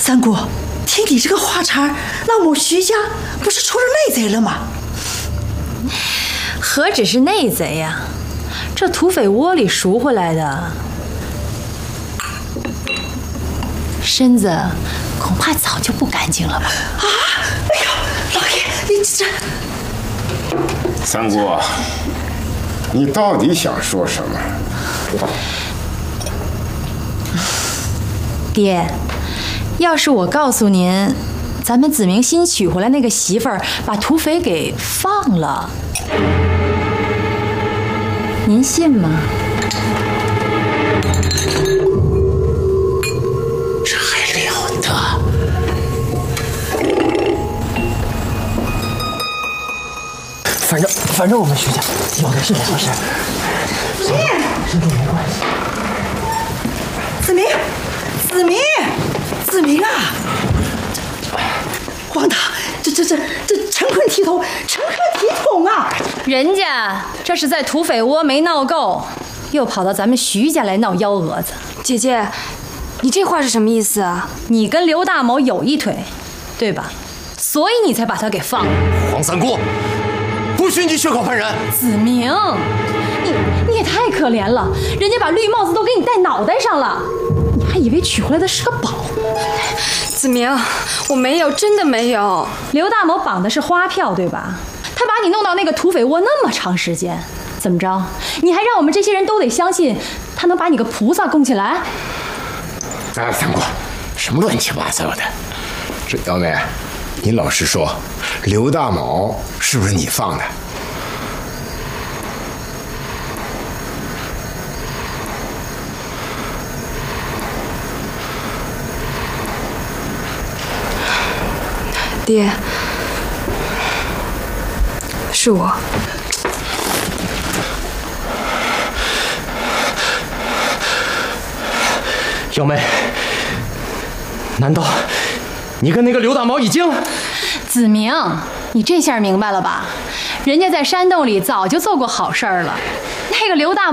三姑，听你这个话茬，那我们徐家不是出了内贼了吗？ 何止是内贼呀，这土匪窝里赎回来的身子，恐怕早就不干净了吧？ 啊！哎呦，老爷，你这…… 三姑，你到底想说什么？ 爹，要是我告诉您，咱们子明新娶回来那个媳妇儿把土匪给放了，您信吗？ 这还了得！ 反正我们徐家有的是粮食。身体没关系。 子明啊！皇堂，这成坤体统啊！ 人家这是在土匪窝没闹够，又跑到咱们徐家来闹幺蛾子。 姐姐，你这话是什么意思啊？ 你跟刘大某有一腿，对吧？所以你才把他给放了。 黄三姑，不许你血口喷人！ 子明，你也太可怜了，人家把绿帽子都给你戴脑袋上了，你还以为娶回来的是个宝。 子明，我没有，真的没有。 刘大某绑的是花票，对吧？他把你弄到那个土匪窝那么长时间，怎么着？你还让我们这些人都得相信他能把你个菩萨供起来？ 三姑，什么乱七八糟的？这幺妹，你老实说，刘大某是不是你放的？ 爹，是我。 幺妹，难道你跟那个刘大毛已经…… 子明，你这下明白了吧？人家在山洞里早就做过好事儿了，那个刘大